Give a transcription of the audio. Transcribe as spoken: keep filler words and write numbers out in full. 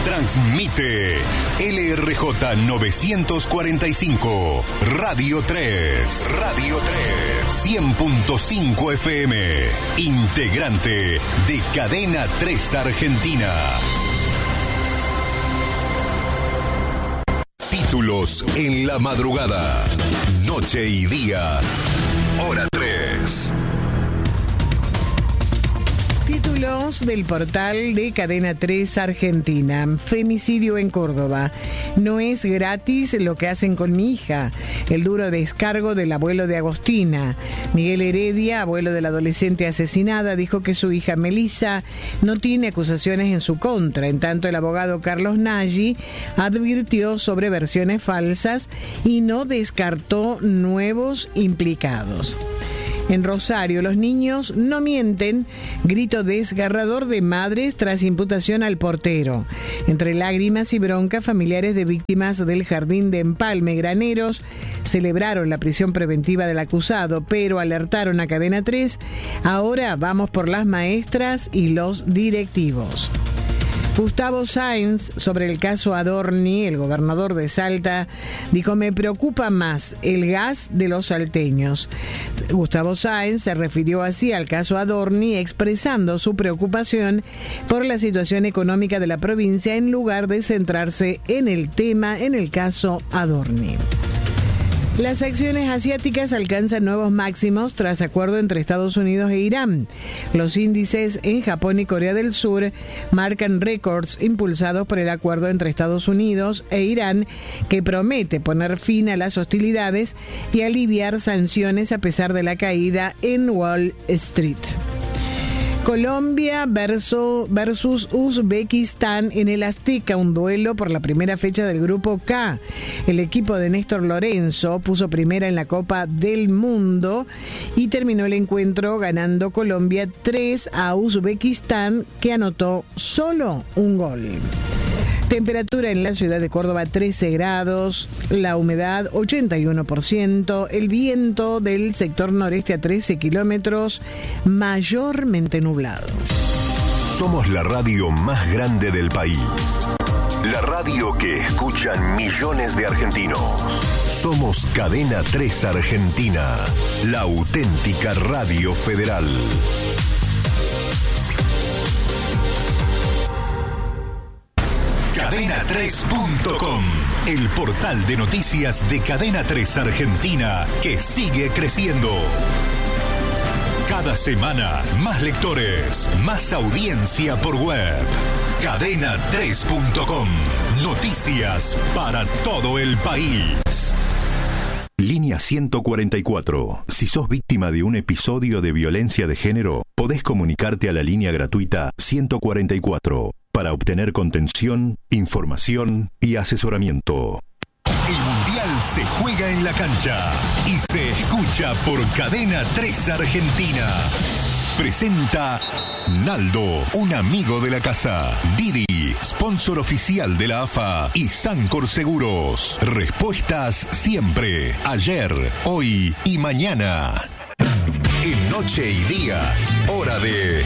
Transmite L R J novecientos cuarenta y cinco, Radio tres, Radio tres, cien punto cinco F M, integrante de Cadena tres Argentina. Títulos en la madrugada, noche y día, hora tres. Títulos del portal de Cadena tres Argentina. Femicidio en Córdoba. No es gratis lo que hacen con mi hija. El duro descargo del abuelo de Agostina. Miguel Heredia, abuelo de la adolescente asesinada, dijo que su hija Melissa no tiene acusaciones en su contra. En tanto, el abogado Carlos Nagy advirtió sobre versiones falsas y no descartó nuevos implicados. En Rosario, los niños no mienten, grito desgarrador de madres tras imputación al portero. Entre lágrimas y bronca, familiares de víctimas del jardín de Empalme, Graneros, celebraron la prisión preventiva del acusado, pero alertaron a Cadena tres, ahora vamos por las maestras y los directivos. Gustavo Sáenz, sobre el caso Adorni, el gobernador de Salta, dijo: me preocupa más el gas de los salteños. Gustavo Sáenz se refirió así al caso Adorni, expresando su preocupación por la situación económica de la provincia en lugar de centrarse en el tema, en el caso Adorni. Las acciones asiáticas alcanzan nuevos máximos tras acuerdo entre Estados Unidos e Irán. Los índices en Japón y Corea del Sur marcan récords impulsados por el acuerdo entre Estados Unidos e Irán, que promete poner fin a las hostilidades y aliviar sanciones a pesar de la caída en Wall Street. Colombia versus, versus Uzbekistán en el Azteca, un duelo por la primera fecha del Grupo K. El equipo de Néstor Lorenzo puso primera en la Copa del Mundo y terminó el encuentro ganando Colombia tres a Uzbekistán, que anotó solo un gol. Temperatura en la ciudad de Córdoba trece grados, la humedad ochenta y uno por ciento, el viento del sector noreste a trece kilómetros, mayormente nublado. Somos la radio más grande del país. La radio que escuchan millones de argentinos. Somos Cadena tres Argentina, la auténtica radio federal. cadena tres punto com, el portal de noticias de Cadena tres Argentina, que sigue creciendo. Cada semana, más lectores, más audiencia por web. cadena tres punto com, noticias para todo el país. Línea ciento cuarenta y cuatro. Si sos víctima de un episodio de violencia de género, podés comunicarte a la línea gratuita ciento cuarenta y cuatro para obtener contención, información y asesoramiento. El Mundial se juega en la cancha y se escucha por Cadena tres Argentina. Presenta Naldo, un amigo de la casa. Didi, sponsor oficial de la A F A y Sancor Seguros. Respuestas siempre, ayer, hoy y mañana. En noche y día, hora de